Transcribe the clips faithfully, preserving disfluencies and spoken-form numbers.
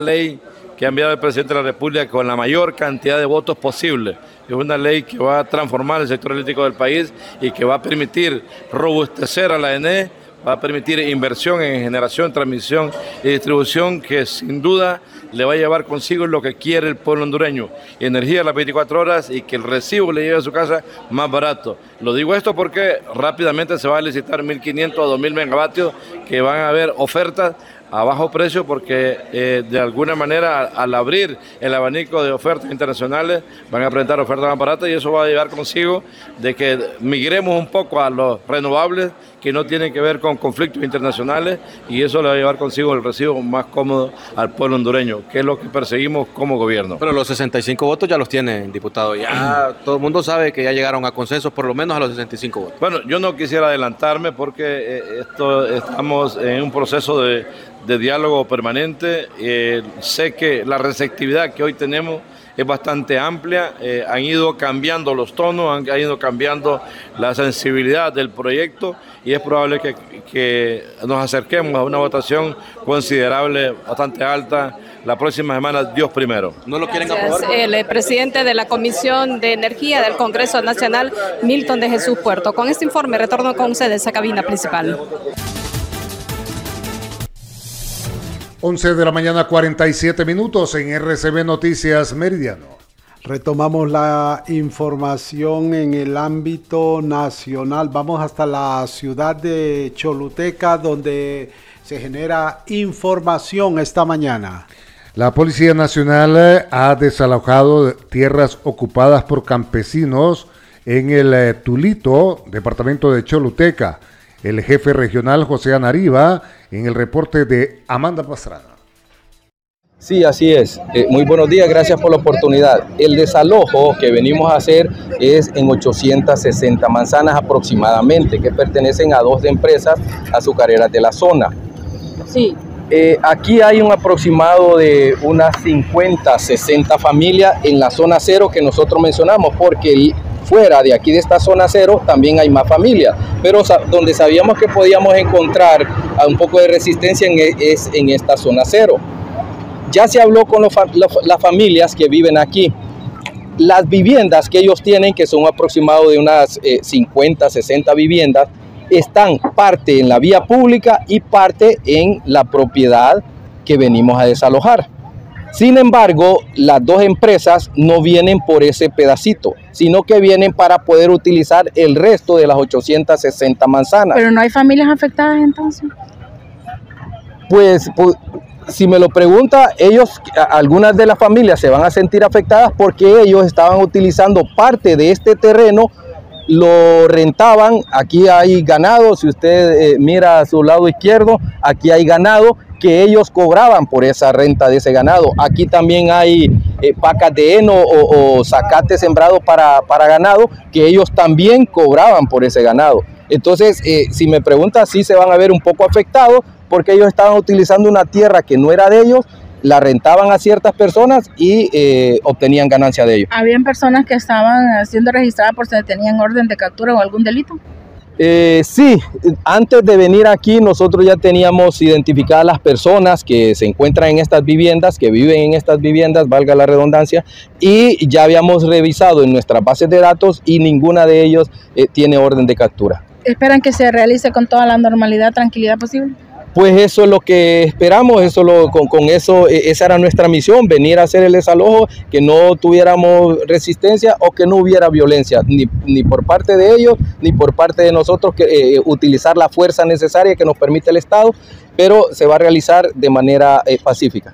Ley que ha enviado el presidente de la República con la mayor cantidad de votos posible. Es una ley que va a transformar el sector eléctrico del país y que va a permitir robustecer a la E N E, va a permitir inversión en generación, transmisión y distribución que sin duda le va a llevar consigo lo que quiere el pueblo hondureño, energía a las veinticuatro horas y que el recibo le lleve a su casa más barato. Lo digo esto porque rápidamente se va a licitar mil quinientos a dos mil megavatios, que van a haber ofertas a bajo precio porque eh, de alguna manera al abrir el abanico de ofertas internacionales van a presentar ofertas más baratas y eso va a llevar consigo de que migremos un poco a los renovables que no tienen que ver con conflictos internacionales y eso le va a llevar consigo el recibo más cómodo al pueblo hondureño, que es lo que perseguimos como gobierno. Pero los sesenta y cinco votos ya los tienen, diputado, ya todo el mundo sabe que ya llegaron a consensos por lo menos a los sesenta y cinco votos. Bueno, yo no quisiera adelantarme porque eh, esto estamos en un proceso de de diálogo permanente. Eh, sé que la receptividad que hoy tenemos es bastante amplia, eh, han ido cambiando los tonos, han, han ido cambiando la sensibilidad del proyecto y es probable que, que nos acerquemos a una votación considerable, bastante alta, la próxima semana, Dios primero. ¿No lo quieren aprobar? El presidente de la Comisión de Energía del Congreso Nacional, Milton de Jesús Puerto. Con este informe retorno con ustedes a cabina principal. once de la mañana, cuarenta y siete minutos en R C B Noticias Meridiano. Retomamos la información en el ámbito nacional. Vamos hasta la ciudad de Choluteca, donde se genera información esta mañana. La Policía Nacional ha desalojado tierras ocupadas por campesinos en el Tulito, departamento de Choluteca. El jefe regional José Anariba en el reporte de Amanda Pastrana. Sí, así es. Eh, muy buenos días, gracias por la oportunidad. El desalojo que venimos a hacer es en ochocientas sesenta manzanas aproximadamente, que pertenecen a dos empresas azucareras de la zona. Sí. Eh, aquí hay un aproximado de unas cincuenta, sesenta familias en la zona cero que nosotros mencionamos, porque el, fuera de aquí de esta zona cero también hay más familias, pero donde sabíamos que podíamos encontrar un poco de resistencia en, es en esta zona cero. Ya se habló con los, los, las familias que viven aquí. Las viviendas que ellos tienen, que son aproximados de unas eh, cincuenta, sesenta viviendas, están parte en la vía pública y parte en la propiedad que venimos a desalojar. Sin embargo, las dos empresas no vienen por ese pedacito, sino que vienen para poder utilizar el resto de las ochocientas sesenta manzanas. ¿Pero no hay familias afectadas entonces? Pues, pues si me lo pregunta, ellos, algunas de las familias se van a sentir afectadas porque ellos estaban utilizando parte de este terreno, lo rentaban. Aquí hay ganado, si usted eh, mira a su lado izquierdo, aquí hay ganado que ellos cobraban por esa renta de ese ganado. Aquí también hay eh, pacas de heno o, o zacate sembrado para, para ganado, que ellos también cobraban por ese ganado. Entonces, eh, si me pregunta, sí se van a ver un poco afectados, porque ellos estaban utilizando una tierra que no era de ellos, la rentaban a ciertas personas y eh, obtenían ganancia de ellos. ¿Habían personas que estaban siendo registradas por si tenían orden de captura o algún delito? Eh, sí, antes de venir aquí nosotros ya teníamos identificadas las personas que se encuentran en estas viviendas, que viven en estas viviendas, valga la redundancia, y ya habíamos revisado en nuestras bases de datos y ninguna de ellos eh, tiene orden de captura. ¿Esperan que se realice con toda la normalidad, tranquilidad posible? Pues eso es lo que esperamos, eso lo, con, con eso, esa era nuestra misión, venir a hacer el desalojo, que no tuviéramos resistencia o que no hubiera violencia, ni, ni por parte de ellos, ni por parte de nosotros, que eh, utilizar la fuerza necesaria que nos permite el Estado, pero se va a realizar de manera eh, pacífica.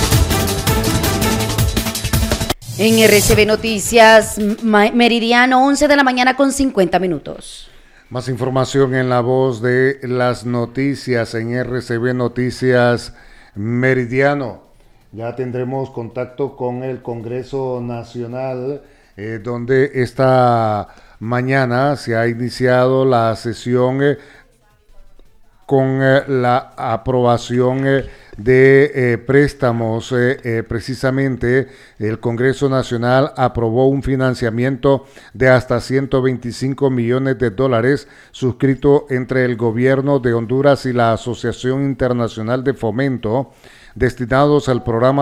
En R C B Noticias Meridiano, once de la mañana con cincuenta minutos. Más información en la voz de las noticias en R C B Noticias Meridiano. Ya tendremos contacto con el Congreso Nacional, eh, donde esta mañana se ha iniciado la sesión eh, con eh, la aprobación eh, de eh, préstamos. Eh, eh, precisamente el Congreso Nacional aprobó un financiamiento de hasta ciento veinticinco millones de dólares suscrito entre el gobierno de Honduras y la Asociación Internacional de Fomento, destinados al programa